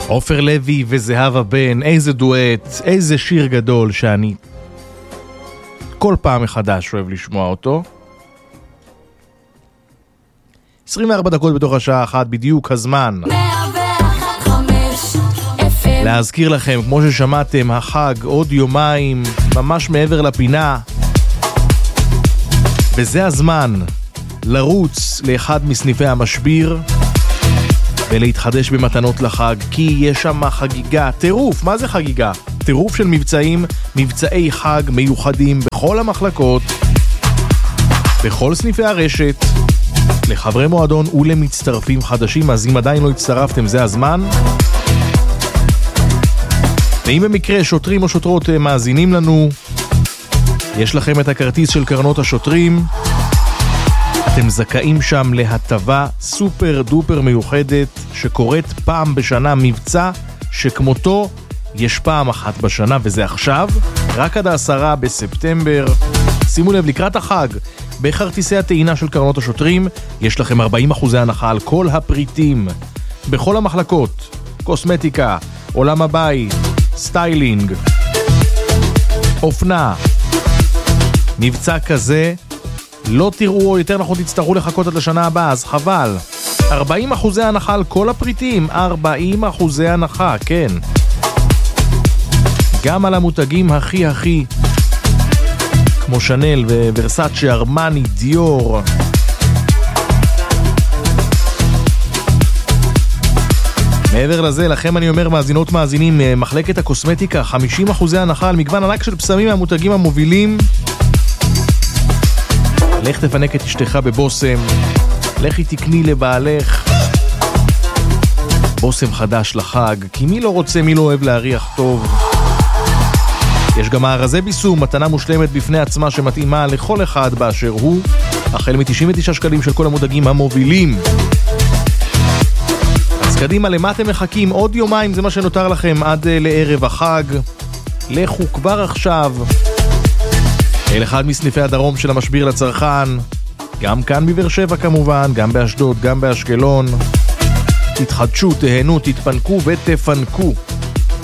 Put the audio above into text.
עופר לוי וזהבה בן, איזה דואט, איזה שיר גדול שאני כל פעם מחדש אוהב לשמוע אותו. 24 דקות בתוך השעה אחת, בדיוק הזמן להזכיר לכם, כמו ששמעתם, החג עוד יומיים, ממש מעבר לפינה, וזה הזמן לרוץ לאחד מסניפי המשביר ולהתחדש במתנות לחג, כי יש שם חגיגה, טירוף. מה זה חגיגה? טירוף של מבצעים, מבצעי חג מיוחדים בכל המחלקות, בכל סניפי הרשת, לחברי מועדון ולמצטרפים חדשים. אז אם עדיין לא הצטרפתם, זה הזמן. ואם במקרה שוטרים או שוטרות מאזינים לנו, יש לכם את הכרטיס של קרנות השוטרים, אתם זכאים שם להטבה סופר דופר מיוחדת שקורית פעם בשנה, מבצע שכמותו יש פעם אחת בשנה, וזה עכשיו, רק עד 10 בספטמבר. שימו לב, לקראת החג, בכרטיסי הטעינה של קרנות השוטרים, יש לכם 40% הנחה על כל הפריטים, בכל המחלקות, קוסמטיקה, עולם הבית, סטיילינג, אופנה. מבצע כזה לא תראו, או יותר נכון תצטרכו לחכות עד לשנה הבאה, אז חבל. 40% הנחה על כל הפריטים, 40% הנחה, כן. גם על המותגים הכי כמו שנל וורסאצ'ה, ארמני, דיור. מעבר לזה, לכם אני אומר, מאזינות מאזינים, מחלקת הקוסמטיקה, 50% הנחה על מגוון ענק של פסמים מהמותגים המובילים. לך תפנק את אשתך בבוסם, לכי תקני לבעלך בוסם חדש לחג, כי מי לא רוצה, מי לא אוהב להריח טוב. יש גם הארזי ביסום, מתנה מושלמת בפני עצמה שמתאימה לכל אחד באשר הוא, החל מ-99 שקלים של כל המותגים המובילים. אז קדימה, למה אתם מחכים? עוד יומיים, זה מה שנותר לכם עד לערב החג. לכו כבר עכשיו אל אחד מסניפי הדרום של המשביר לצרכן, גם כאן בבאר שבע כמובן, גם באשדוד, גם באשקלון. תתחדשו, תהנו, תתפנקו ותפנקו.